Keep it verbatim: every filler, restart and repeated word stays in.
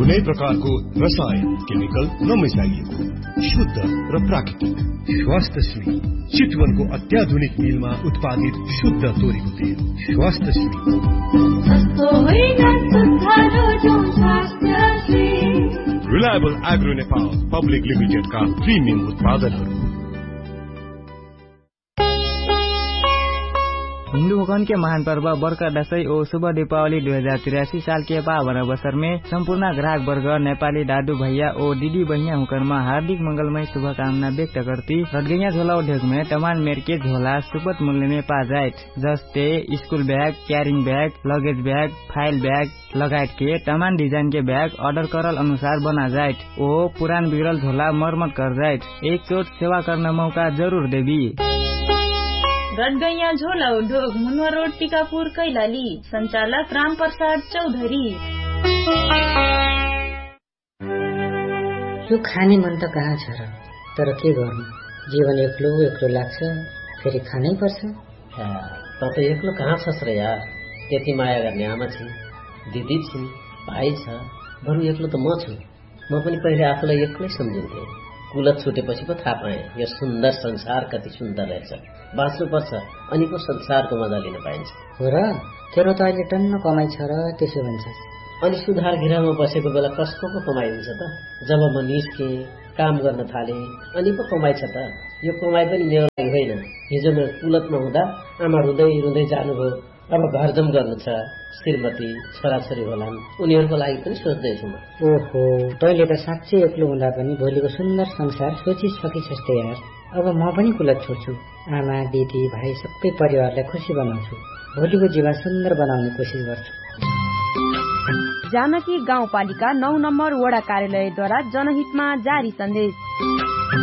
कुनै प्रकारको रसायन केमिकल नमिसाइएको शुद्ध र प्राकृतिक स्वास्थ्यश्री चितवनको अत्याधुनिक मिलमा उत्पादित शुद्ध तोरीको तेल स्वास्थ्यश्री। रिलायबल एग्रो नेपाल पब्लिक लिमिटेडका प्रिमियम उत्पादनहरू। हिंदू भगवान के महान पर्व बर्खा दशैं और शुभ दीपावली दो हजार तिरासी साल के पावन अवसर में संपूर्ण ग्राहक वर्ग नेपाली दादू भैया और दीदी बहिया हुकर में हार्दिक मंगलमय शुभकामना व्यक्त करती रटगैया झोला उद्योग में तमाम मेर के झोला सुपथ मूल्य में पा जाए, जस्ते school bag, carrying bag, luggage bag, file bag लगायत के तमाम डिजाइन के बैग ऑर्डर करल अनुसार बना जाए ओ पुरान बिगड़ल झोला मरम्मत कर जाए। एक चोट सेवा करना मौका जरूर देवी। रटगैया झोला उद्योग मुनवा रोड टीकापुर कैलाली। संचालक राम प्रसाद चौधरी। यो खाने मन त कहाँ छ र, तर के गर्नु, जीवन एक्लो एक्लो लाग्छ, फेरि खानै पर्छ। त त एक्लो कहाँ छस् र यार, त्यति माया गर्ने आमा छिन्, दिदी छिन्, भाइ छ, बरु एक्लो त म छु। म पनि पहिले आफूलाई एक्लै सम्झिन्थे, कुलत छुटेपछि पो थाहा पाएँ यो सुन्दर संसार कति सुन्दर रहेछ। बाँच्नु पर्छ अनि पो संसारको मजा लिन पाइन्छ। हो र, तेरो त अहिले टन्न कमाइ छ र त्यसो भन्छस्। अनि सुधार गृहमा बसेको बेला कसको पो कमाइ हुन्छ त। जब म निस्के काम गर्न थाले अनि पो कमाइ छ त। यो कमाइ पनि मेरो लागि होइन। हिजो म कुलतमा हुँदा आमा रुँदै रुँदै जानुभयो, अब घरजम गर्नु छ, श्रीमती छोराछोरी होलान्, उनीहरूको लागि पनि सोच्दैछु म। ओहो, तैँले त साँच्चै एक्लो हुँदा पनि भोलिको सुन्दर संसार सोचिसकिछस् त यार। अब म पनि कुलत छोड्छु, आमा दिदी भाइ सबै परिवारलाई खुसी बनाउँछु, भोलिको जीवन सुन्दर बनाउने कोसिस गर्छु। जानकी गाउँपालिका नौ नम्बर वडा कार्यालयद्वारा जनहितमा जारी सन्देश।